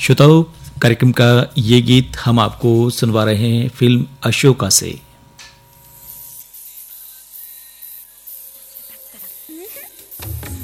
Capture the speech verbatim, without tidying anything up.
श्रोताओं, कार्यक्रम का ये गीत हम आपको सुनवा रहे हैं फिल्म अशोका से।